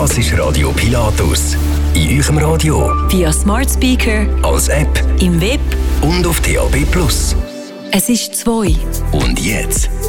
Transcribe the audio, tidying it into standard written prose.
Das ist Radio Pilatus. In eurem Radio, via Smart Speaker, als App, im Web und auf DAB+. Es ist 2. Und jetzt